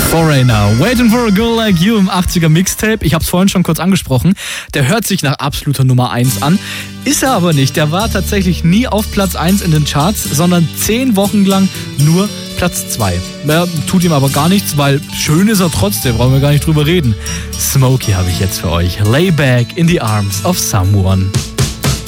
Foreigner, Waiting for a Girl Like You im 80er Mixtape. Ich habe es vorhin schon kurz angesprochen. Der hört sich nach absoluter Nummer 1 an. Ist er aber nicht. Der war tatsächlich nie auf Platz 1 in den Charts, sondern 10 Wochen lang nur Platz 2. Ja, tut ihm aber gar nichts, weil schön ist er trotzdem, brauchen wir gar nicht drüber reden. Smokey habe ich jetzt für euch. Lay back in the arms of someone.